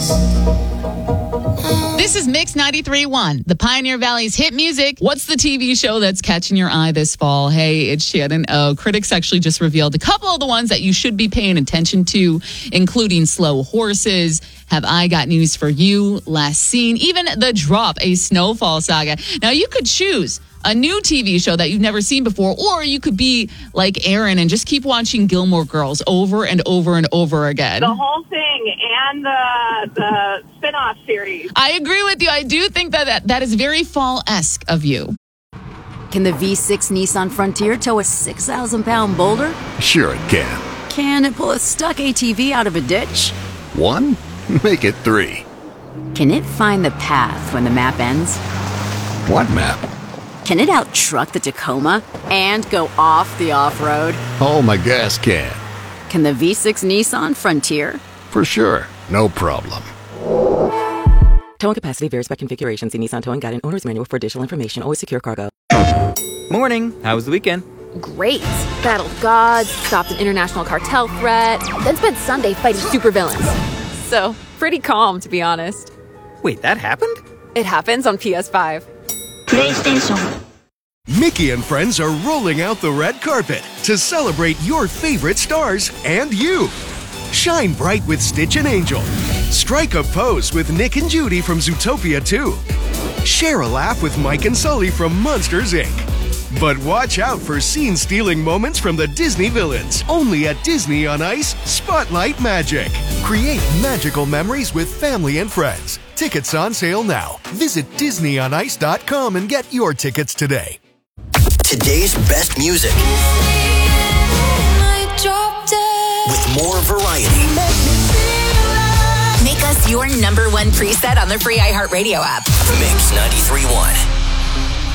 This is Mix 93.1, the Pioneer Valley's hit music. What's the TV show that's catching your eye this fall? Hey, it's Shannon O. Critics actually just revealed a couple of the ones that you should be paying attention to, including Slow Horses, Have I Got News for You, Last Seen, even The Drop, a Snowfall saga. Now, you could choose a new TV show that you've never seen before, or you could be like Aaron and just keep watching Gilmore Girls over and over and over again. The whole thing and the spin-off series. I agree with you. I do think that is very fall-esque of you. Can the V6 Nissan Frontier tow a 6,000-pound boulder? Sure it can. Can it pull a stuck ATV out of a ditch? 1? Make it 3. Can it find the path when the map ends? What map? Can it out-truck the Tacoma and go off the off-road? Oh, my gas can. Can the V6 Nissan Frontier? For sure. No problem. Towing capacity varies by configuration. See Nissan Towing Guide and Owner's Manual for additional information. Always secure cargo. Morning. How was the weekend? Great. Battled gods, stopped an international cartel threat, then spent Sunday fighting supervillains. So, pretty calm, to be honest. Wait, that happened? It happens on PS5. PlayStation. Mickey and friends are rolling out the red carpet to celebrate your favorite stars and you. Shine bright with Stitch and Angel. Strike a pose with Nick and Judy from Zootopia 2. Share a laugh with Mike and Sully from Monsters, Inc. But watch out for scene-stealing moments from the Disney villains. Only at Disney on Ice, Spotlight Magic. Create magical memories with family and friends. Tickets on sale now. Visit DisneyOnIce.com and get your tickets today. Today's best music. With more variety. Make us your #1 preset on the free iHeartRadio app. Mix 93.1.